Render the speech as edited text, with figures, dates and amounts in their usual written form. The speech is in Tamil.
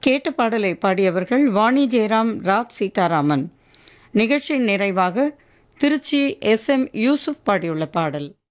கேட்ட பாடலை பாடியவர்கள் வாணி ஜெயராம், ராஜ் சீதாராமன். நிகழ்ச்சியின் நிறைவாக திருச்சி எஸ்.எம். யூசுப் பாடியுள்ள பாடல்.